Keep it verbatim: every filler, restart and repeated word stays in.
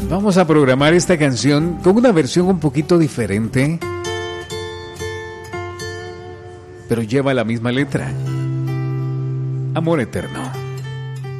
Vamos a programar esta canción con una versión un poquito diferente, pero lleva la misma letra. Amor eterno.